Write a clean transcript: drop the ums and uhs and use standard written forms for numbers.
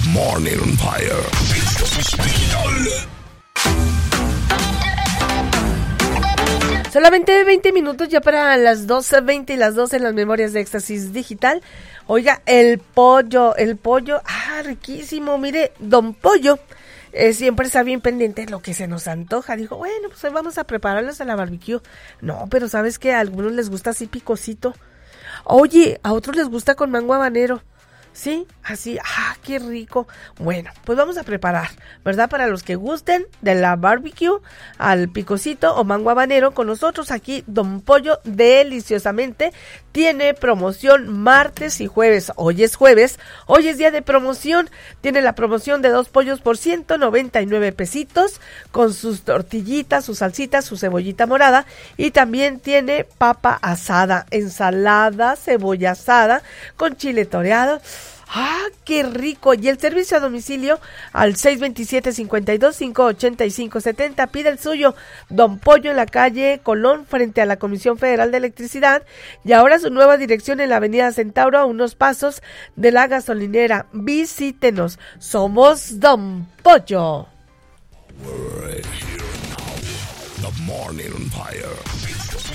Morning on Fire. Solamente 20 minutos ya para las 12:20 y las 12 en las memorias de Éxtasis Digital. Oiga, el pollo, riquísimo. Mire, Don Pollo siempre está bien pendiente de lo que se nos antoja. Dijo, bueno, pues hoy vamos a prepararlos a la barbecue. No, pero ¿sabes qué? A algunos les gusta así picosito. Oye, a otros les gusta con mango habanero. Sí, así, qué rico. Bueno, pues vamos a preparar, ¿verdad? Para los que gusten de la barbecue, al picocito o mango habanero, con nosotros aquí Don Pollo deliciosamente tiene promoción martes y jueves. Hoy es jueves, hoy es día de promoción. Tiene la promoción de 2 pollos por 199 pesitos, con sus tortillitas, sus salsitas, su cebollita morada, y también tiene papa asada, ensalada, cebolla asada, con chile toreado. ¡Qué rico! Y el servicio a domicilio al 627-52-585-70. Pide el suyo. Don Pollo en la calle Colón, frente a la Comisión Federal de Electricidad. Y ahora su nueva dirección en la avenida Centauro, a unos pasos de la gasolinera. Visítenos. Somos Don Pollo. Right here now. The Morning on Fire.